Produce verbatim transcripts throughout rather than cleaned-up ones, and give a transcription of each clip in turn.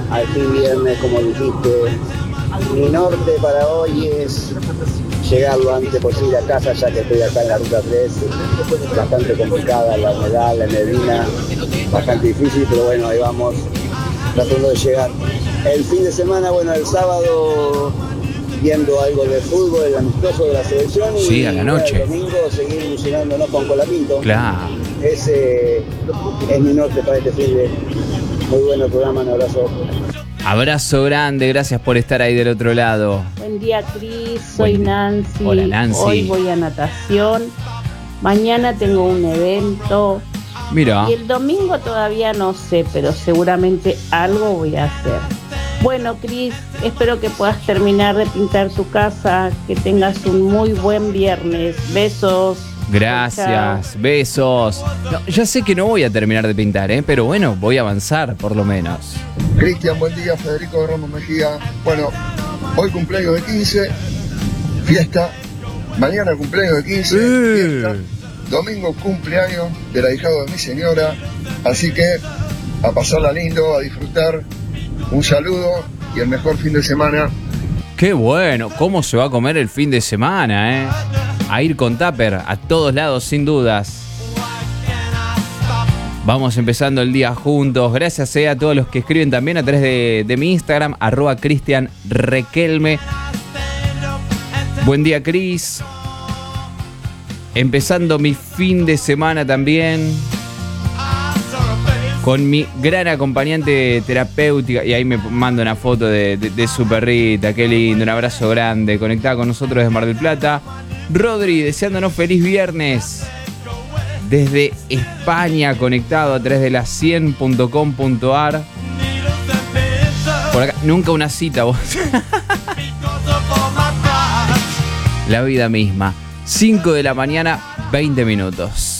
al fin viernes, como dijiste. Mi norte para hoy es llegar lo antes posible a casa, ya que estoy acá en la ruta tres, bastante complicada, la humedad, la neblina, bastante difícil, pero bueno, ahí vamos, tratando de llegar. El fin de semana, bueno, el sábado, viendo algo de fútbol, el amistoso de la selección, y sí, a la noche. El domingo seguir ilusionándonos con Colapinto. Claro. Ese es mi norte para este fin de. Muy bueno el programa, un abrazo. Abrazo grande, gracias por estar ahí del otro lado. Buen día, Cris, soy Buen Nancy. Hola, Nancy. Hoy voy a natación. Mañana tengo un evento. Mira. Y el domingo todavía no sé, pero seguramente algo voy a hacer. Bueno, Cris, espero que puedas terminar de pintar tu casa, que tengas un muy buen viernes. Besos. Gracias, Chao. Besos. No, ya sé que no voy a terminar de pintar, ¿eh? Pero bueno, voy a avanzar por lo menos. Cristian, buen día, Federico de Ramos Mejía. Bueno, hoy cumpleaños de quince, fiesta. Mañana cumpleaños de quince, Eh. fiesta. Domingo cumpleaños del ahijado de mi señora. Así que a pasarla lindo, a disfrutar. Un saludo y el mejor fin de semana. Qué bueno, cómo se va a comer el fin de semana, ¿eh? A ir con tupper a todos lados, sin dudas. Vamos empezando el día juntos. Gracias eh, a todos los que escriben también a través de, de mi Instagram, arroba Cristian Requelme. Buen día, Cris. Empezando mi fin de semana también con mi gran acompañante terapéutica. Y ahí me manda una foto de, de, de su perrita. Qué lindo, un abrazo grande. Conectada con nosotros desde Mar del Plata. Rodri, deseándonos feliz viernes. Desde España, conectado a través de la cien punto com punto a r. Por acá, nunca una cita vos. La vida misma. cinco de la mañana, veinte minutos.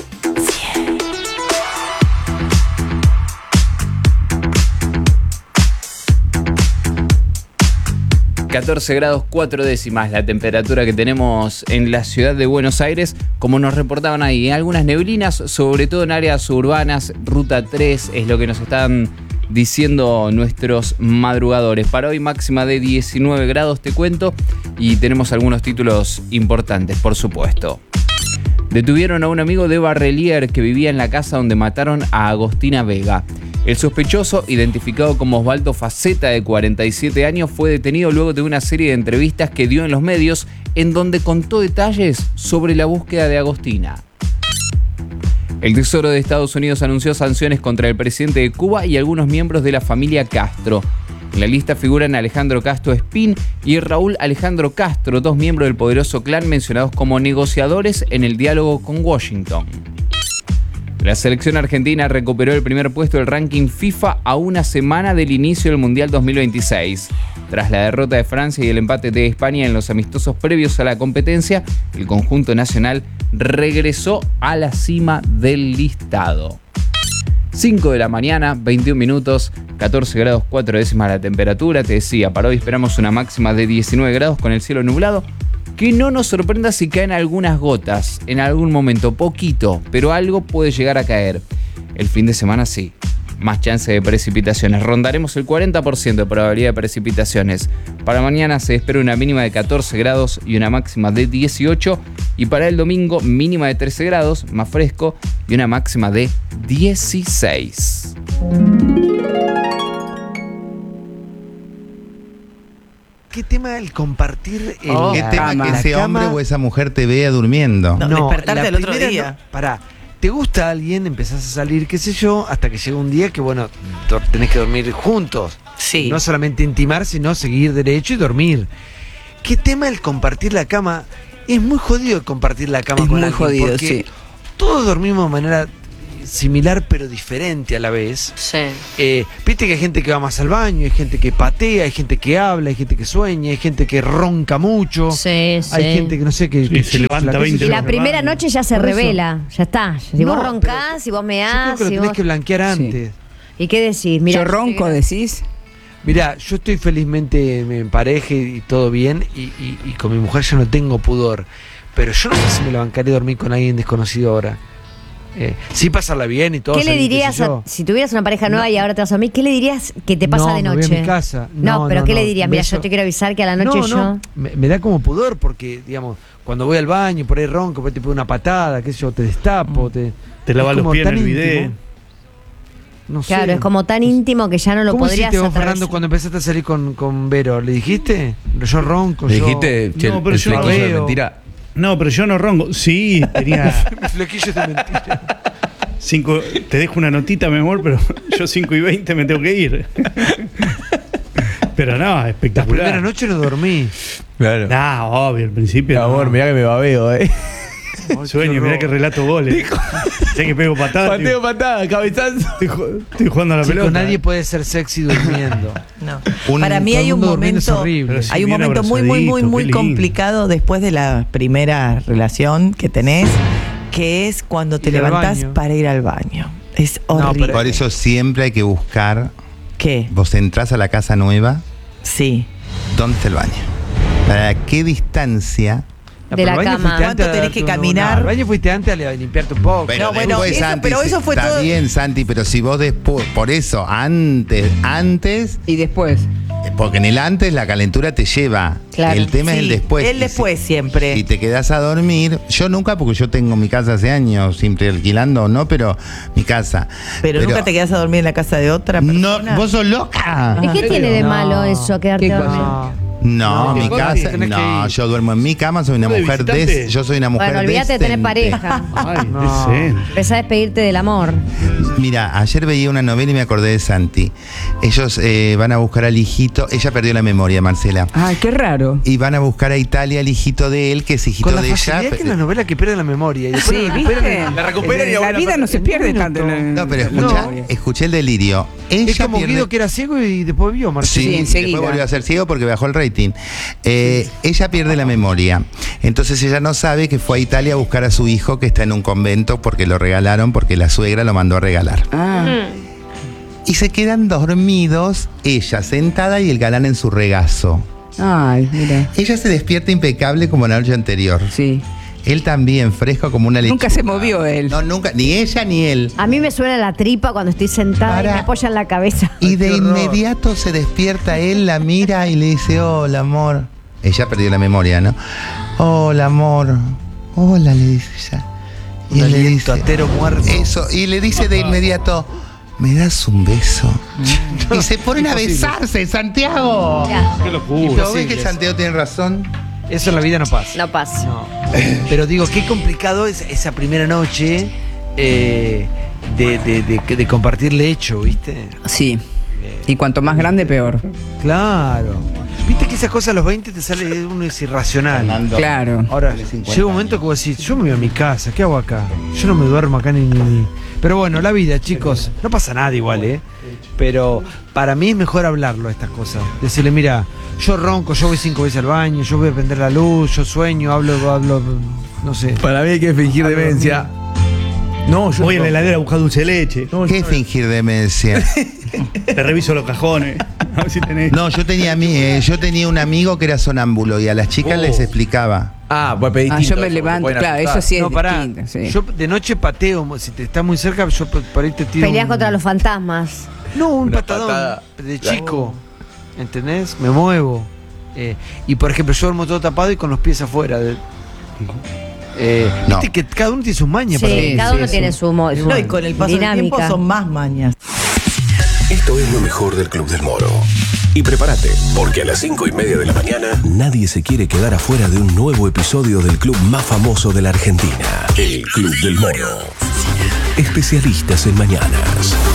catorce grados cuatro décimas la temperatura que tenemos en la ciudad de Buenos Aires, como nos reportaban ahí, algunas neblinas, sobre todo en áreas urbanas. Ruta tres es lo que nos están diciendo nuestros madrugadores. Para hoy máxima de diecinueve grados, te cuento, y tenemos algunos títulos importantes, por supuesto. Detuvieron a un amigo de Barrelier que vivía en la casa donde mataron a Agostina Vega. El sospechoso, identificado como Osvaldo Faceta, de cuarenta y siete años, fue detenido luego de una serie de entrevistas que dio en los medios en donde contó detalles sobre la búsqueda de Agostina. El Tesoro de Estados Unidos anunció sanciones contra el presidente de Cuba y algunos miembros de la familia Castro. En la lista figuran Alejandro Castro Espín y Raúl Alejandro Castro, dos miembros del poderoso clan mencionados como negociadores en el diálogo con Washington. La selección argentina recuperó el primer puesto del ranking FIFA a una semana del inicio del Mundial dos mil veintiséis. Tras la derrota de Francia y el empate de España en los amistosos previos a la competencia, el conjunto nacional regresó a la cima del listado. cinco de la mañana, veintiún minutos, catorce grados cuatro décimas la temperatura. Te decía, para hoy esperamos una máxima de diecinueve grados con el cielo nublado. Que no nos sorprenda si caen algunas gotas en algún momento, poquito, pero algo puede llegar a caer. El fin de semana sí, más chance de precipitaciones. Rondaremos el cuarenta por ciento de probabilidad de precipitaciones. Para mañana se espera una mínima de catorce grados y una máxima de dieciocho. Y para el domingo, mínima de trece grados, más fresco, y una máxima de dieciséis. ¿Qué tema el compartir el Oh, ¿Qué tema cama, que ese la hombre cama? o esa mujer te vea durmiendo? No, No, despertarte la el otro primera día. no. Pará, te gusta alguien, empezás a salir, qué sé yo, hasta que llega un día que, bueno, do- tenés que dormir juntos. Sí. No solamente intimar, sino seguir derecho y dormir. ¿Qué tema el compartir la cama? Es muy jodido el compartir la cama Es con muy alguien, jodido, porque sí. todos dormimos de manera similar pero diferente a la vez. Sí. Eh, Viste que hay gente que va más al baño, hay gente que patea, hay gente que habla, hay gente que sueña, hay gente que ronca mucho. Sí, sí. Hay gente que no sé, que, Sí, que se levanta qué sé veinte yo. Y la Pero primera rebaño. noche ya se Por eso. revela, ya está. Si No, vos roncás, pero si vos Yo meás, creo que lo si tenés vos... que blanquear antes. ¿Y qué decís? Mirá, Yo ronco, estoy- decís. Mirá, yo estoy felizmente en pareja y todo bien, y, y, y con mi mujer yo no tengo pudor. Pero yo no sé si me lo bancaré dormir con alguien desconocido ahora. Eh, sí pasarla bien y todo. ¿Qué le salir, qué dirías sé a- yo. si tuvieras una pareja nueva y ahora te vas a dormir? ¿Qué le dirías que te pasa No, de me voy noche? a mi casa. No, No, pero no, ¿qué no. le dirías? Mira, Beso. yo te quiero avisar que a la noche no, yo. no, me, me da como pudor porque, digamos, cuando voy al baño, por ahí ronco, por ahí te pego una patada, qué sé yo, te destapo, te, Te lavas es los como pies en tan el bidet. íntimo. No sé. Claro, es como tan íntimo que ya no lo ¿Cómo podrías hiciste vos, atravesar. Fernando, cuando empezaste a salir con, con Vero? ¿Le dijiste? Yo ronco, Le yo... dijiste, che, No, pero el yo no flequillo de veo. mentira. No, pero yo no ronco. Sí, tenía Mi flequillo es de mentira. cinco. Te dejo una notita, mi amor, pero yo cinco y veinte me tengo que ir. Pero no, La espectacular. primera noche no dormí. Claro. Nah, obvio, al principio. Mi amor, no. mirá que me babeo, eh. Ay, Sueño, qué mirá horror. que relato goles. Sé que pego patadas. Pateo, patada, cabezazo. Estoy, ju- estoy jugando a la Chicos, pelota. nadie puede ser sexy durmiendo. No. Un- Para mí todo hay el un mundo durmiendo es momento, horrible. Pero sí, hay un bien momento muy, muy, muy, abrazadito, muy qué lindo. complicado después de la primera relación que tenés, que es cuando te Ir al levantás baño. para ir al baño. Es No, horrible. pero- Por eso siempre hay que buscar, ¿Qué? vos entrás a la casa nueva, Sí. ¿dónde está el baño? ¿Para qué distancia? De pero la al baño cama. fuiste antes ¿Cuánto a tenés darte que un- caminar? no, al baño fuiste antes a limpiarte un poco. No, bueno, después, eso- Santi, pero sí, eso fue está todo- bien, Santi, pero si vos después, por eso, antes, antes, Y después. porque en el antes la calentura te lleva. Claro. El tema es el Sí, después. el Y después si- siempre. Si te quedás a dormir, yo nunca, porque yo tengo mi casa hace años, siempre alquilando o no, pero mi casa. Pero, nunca te quedás a dormir en la casa de otra persona. No, vos sos loca. ¿Y qué tiene de No. malo eso, quedarte ¿Qué a cosa? dormir? No. No, No, mi vos casa, tenés que no, ir. yo duermo en mi cama, soy una ¿De mujer visitante? des, yo soy una mujer Bueno, olvídate de tener decente. pareja. Ay, No. decente. Empezá a despedirte del amor. Mira, ayer veía una novela y me acordé de Santi. Ellos eh, van a buscar al hijito, ella perdió la memoria, Marcela. Ay, qué raro. Y van a buscar a Italia al hijito de él, que es hijito Con la de facilidad ella. que en las novelas que pierden la memoria. Y después Sí, la ¿viste? recuperan. La recuperan y La ahora vida pasa- no se pierde en un tanto. en la- No, pero en la escucha, memoria. escuché el delirio. Ella Es como pierde- Guido que era ciego y después vio, Marcelo. Sí, Sí, enseguida. después volvió a ser ciego porque bajó el rating. Eh, ella pierde la memoria. Entonces ella no sabe que fue a Italia a buscar a su hijo que está en un convento porque lo regalaron, porque la suegra lo mandó a regalar. Ah, Y se quedan dormidos, ella sentada y el galán en su regazo. ay, mira. Ella se despierta impecable como la noche anterior. Sí. Él también, fresco como una lechuga. Nunca se movió él. No, nunca, ni ella ni él. A mí me suena la tripa cuando estoy sentada y Para. me apoya en la cabeza. Y de qué horror. inmediato se despierta él, la mira y le dice, hola, amor. Ella perdió la memoria, ¿no? Hola, amor. Hola, le dice ella. Un aliento atero muerto. Eso, y le dice de inmediato, ¿me das un beso? Y se ponen a Imposible. besarse, Santiago. Ya, Qué locura. ¿Y pero ves Imposible. que Santiago tiene razón? Eso en la vida no pasa. no pasa. No. Pero digo, qué complicado es esa primera noche eh, de, de- de- de compartir lecho, ¿viste? Sí. Y cuanto más grande, peor. Claro. Viste que esas cosas a los veinte te sale uno es irracional. Claro. Ahora, llega un momento que vos decís, yo me voy a mi casa, ¿qué hago acá? Yo no me duermo acá ni ni. ni. Pero bueno, la vida, chicos, no pasa nada igual, ¿eh? Pero para mí es mejor hablarlo, estas cosas. Decirle, mira, yo ronco, yo voy cinco veces al baño, yo voy a prender la luz, yo sueño, hablo, hablo, no sé. Para mí hay que fingir demencia. No, yo Voy a no. la heladera a buscar dulce de leche. No, ¿Qué es fingir demencia? te reviso los cajones. A ver si tenés. No, yo tenía, a mí, eh, yo tenía un amigo que era sonámbulo y a las chicas Oh. les explicaba. Ah, pues pedí Ah, yo me levanto, claro, eso sí es No, pará. distinto. Sí. Yo de noche pateo, si te estás muy cerca, yo por por ahí te tiro. Peleás un- contra los fantasmas. No, un Una patadón patada. de chico. ¿Entendés? Me muevo. Eh, y por ejemplo, yo duermo todo tapado y con los pies afuera. de- Eh, No. Viste que cada uno tiene sus mañas. Sí, para Sí, cada sí, uno sí. tiene su mo- No, y con el paso del dinámica. tiempo son más mañas. Esto es lo mejor del Club del Moro. Y prepárate, porque a las cinco y media de la mañana nadie se quiere quedar afuera de un nuevo episodio del club más famoso de la Argentina, el Club del Moro. Especialistas en mañanas.